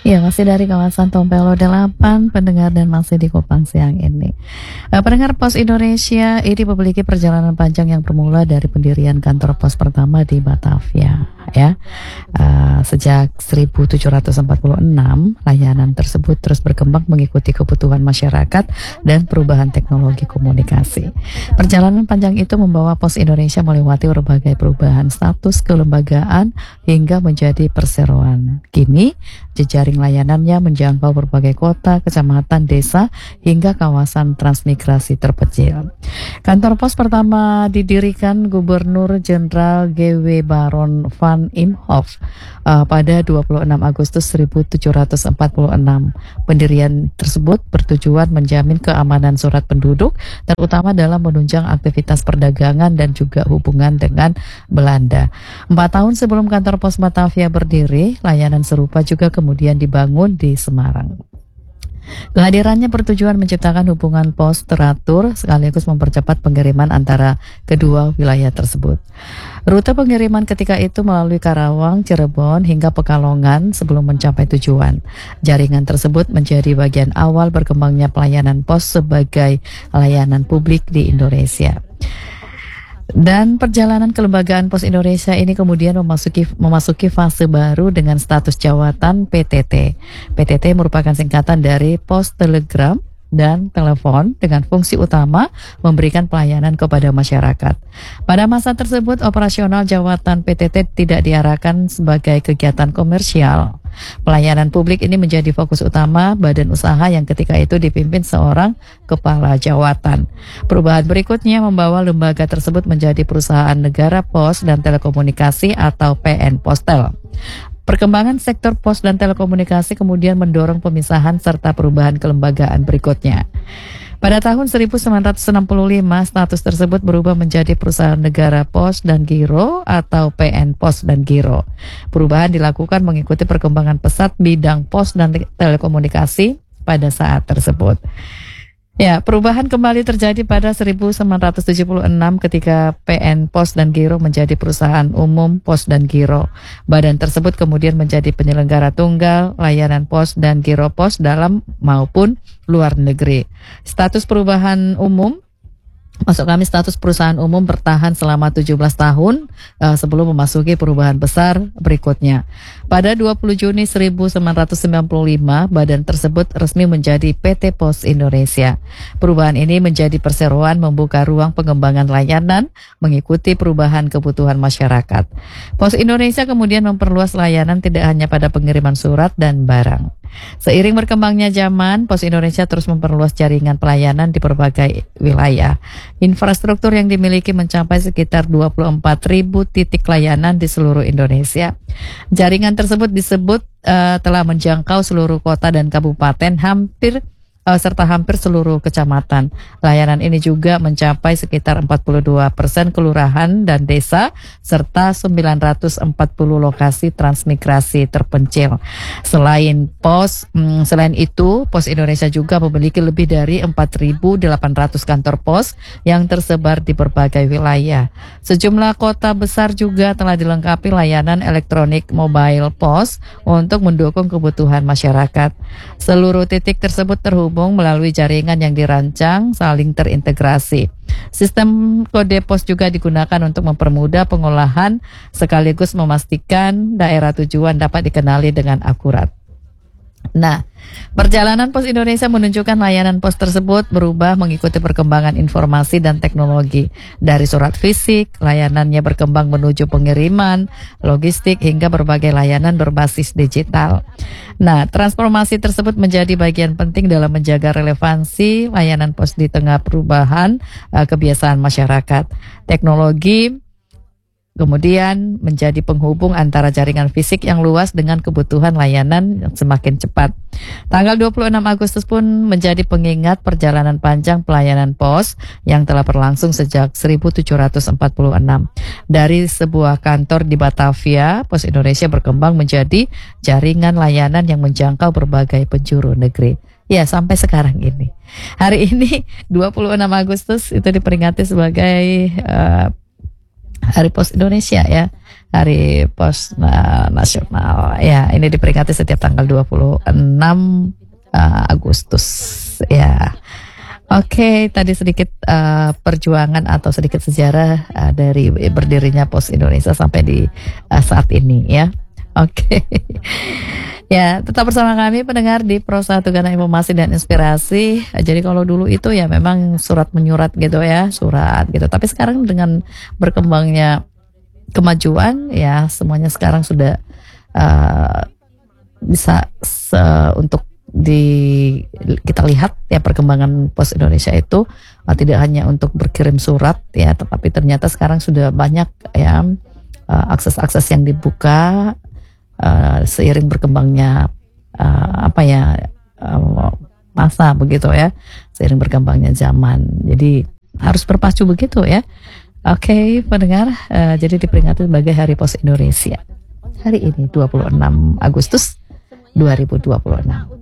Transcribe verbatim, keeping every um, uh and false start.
Ya, masih dari kawasan Tompelo delapan, pendengar, dan masih di Kupang siang ini. Uh, pendengar, Pos Indonesia ini memiliki perjalanan panjang yang bermula dari pendirian kantor pos pertama di Batavia, ya. Uh, sejak seribu tujuh ratus empat puluh enam, layanan tersebut terus berkembang mengikuti kebutuhan masyarakat dan perubahan teknologi komunikasi. Perjalanan panjang itu membawa Pos Indonesia melewati berbagai perubahan status kelembagaan hingga menjadi perseroan. Kini, jejaring layanannya menjangkau berbagai kota, kecamatan, desa, hingga kawasan transmigrasi terpencil. Kantor pos pertama didirikan Gubernur Jenderal G W Baron van Imhoff uh, pada dua puluh enam Agustus seribu tujuh ratus empat puluh enam. Pendirian tersebut bertujuan menjamin keamanan surat penduduk, terutama dalam menunjang aktivitas perdagangan dan juga hubungan dengan Belanda. Empat tahun sebelum kantor pos Batavia berdiri, layanan serupa juga kemudian dibangun di Semarang. Kehadirannya bertujuan menciptakan hubungan pos teratur sekaligus mempercepat pengiriman antara kedua wilayah tersebut. Rute pengiriman ketika itu melalui Karawang, Cirebon, hingga Pekalongan sebelum mencapai tujuan. Jaringan tersebut menjadi bagian awal berkembangnya pelayanan pos sebagai layanan publik di Indonesia. Dan perjalanan kelembagaan Pos Indonesia ini kemudian memasuki memasuki fase baru dengan status jawatan P T T. P T T merupakan singkatan dari Pos Telegram dan Telepon dengan fungsi utama memberikan pelayanan kepada masyarakat. Pada masa tersebut, operasional jawatan P T T tidak diarahkan sebagai kegiatan komersial. Pelayanan publik ini menjadi fokus utama badan usaha yang ketika itu dipimpin seorang kepala jawatan. Perubahan berikutnya membawa lembaga tersebut menjadi perusahaan negara pos dan telekomunikasi atau P N Postel. Perkembangan sektor pos dan telekomunikasi kemudian mendorong pemisahan serta perubahan kelembagaan berikutnya. Pada tahun seribu sembilan ratus enam puluh lima, status tersebut berubah menjadi Perusahaan Negara Pos dan Giro atau P N Pos dan Giro. Perubahan dilakukan mengikuti perkembangan pesat bidang pos dan telekomunikasi pada saat tersebut. Ya, perubahan kembali terjadi pada seribu sembilan ratus tujuh puluh enam ketika P N Pos dan Giro menjadi perusahaan umum Pos dan Giro. Badan tersebut kemudian menjadi penyelenggara tunggal layanan pos dan giro pos dalam maupun luar negeri. Status perubahan umum Maksud kami status perusahaan umum bertahan selama tujuh belas tahun uh, sebelum memasuki perubahan besar berikutnya. Pada dua puluh Juni seribu sembilan ratus sembilan puluh lima, badan tersebut resmi menjadi P T Pos Indonesia. Perubahan ini menjadi perseroan membuka ruang pengembangan layanan mengikuti perubahan kebutuhan masyarakat. Pos Indonesia kemudian memperluas layanan tidak hanya pada pengiriman surat dan barang. Seiring berkembangnya zaman, Pos Indonesia terus memperluas jaringan pelayanan di berbagai wilayah. Infrastruktur yang dimiliki mencapai sekitar dua puluh empat ribu titik layanan di seluruh Indonesia. Jaringan tersebut disebut uh, telah menjangkau seluruh kota dan kabupaten hampir uh, serta hampir seluruh kecamatan. Layanan ini juga mencapai sekitar empat puluh dua persen kelurahan dan desa serta sembilan ratus empat puluh lokasi transmigrasi terpencil. Selain pos, hmm, selain itu, Pos Indonesia juga memiliki lebih dari empat ribu delapan ratus kantor pos yang tersebar di berbagai wilayah. Sejumlah kota besar juga telah dilengkapi layanan elektronik mobile pos untuk mendukung kebutuhan masyarakat. Seluruh titik tersebut terhubung melalui jaringan yang dirancang saling terintegrasi. Sistem kode pos juga digunakan untuk mempermudah pengolahan sekaligus memastikan daerah tujuan dapat dikenali dengan akurat. Nah, perjalanan Pos Indonesia menunjukkan layanan pos tersebut berubah mengikuti perkembangan informasi dan teknologi. Dari surat fisik, layanannya berkembang menuju pengiriman, logistik, hingga berbagai layanan berbasis digital. Nah, transformasi tersebut menjadi bagian penting dalam menjaga relevansi layanan pos di tengah perubahan uh, kebiasaan masyarakat. Teknologi kemudian menjadi penghubung antara jaringan fisik yang luas dengan kebutuhan layanan yang semakin cepat. Tanggal dua puluh enam Agustus pun menjadi pengingat perjalanan panjang pelayanan pos yang telah berlangsung sejak seribu tujuh ratus empat puluh enam. Dari sebuah kantor di Batavia, Pos Indonesia berkembang menjadi jaringan layanan yang menjangkau berbagai penjuru negeri. Ya, sampai sekarang ini. Hari ini dua puluh enam Agustus itu diperingati sebagai uh, Hari Pos Indonesia ya. Hari Pos uh, Nasional. Ya, ini diperingati setiap tanggal dua puluh enam uh, Agustus. Ya. Oke, tadi sedikit uh, perjuangan atau sedikit sejarah uh, dari berdirinya Pos Indonesia sampai di uh, saat ini ya. Oke. Ya, tetap bersama kami pendengar di Pro satu karena informasi dan inspirasi. Jadi kalau dulu itu ya memang surat menyurat gitu ya, surat gitu. Tapi sekarang dengan berkembangnya kemajuan ya semuanya sekarang sudah uh, bisa se untuk di kita lihat ya perkembangan Pos Indonesia itu uh, tidak hanya untuk berkirim surat ya, tetapi ternyata sekarang sudah banyak ya uh, akses-akses yang dibuka uh, seiring berkembangnya uh, apa ya uh, masa begitu ya, seiring berkembangnya zaman. Jadi harus berpacu begitu ya. Oke, okay, pendengar, uh, jadi diperingati sebagai Hari Pos Indonesia. Hari ini dua puluh enam Agustus dua ribu dua puluh enam.